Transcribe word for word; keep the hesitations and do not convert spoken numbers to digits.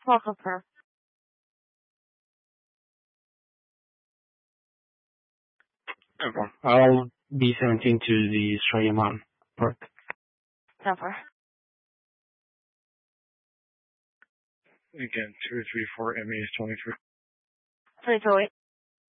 Welcome, sir. Okay. I'll be seventeen to the Australian Park. Never. Again, two three four M A is twenty-three. Three to eight.